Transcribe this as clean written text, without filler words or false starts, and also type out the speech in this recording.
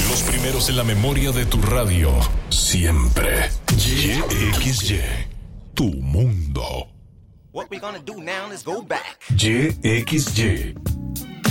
Los primeros en la memoria de tu radio. Siempre. YXY. Tu mundo. What we gonna do now is go back. YXY.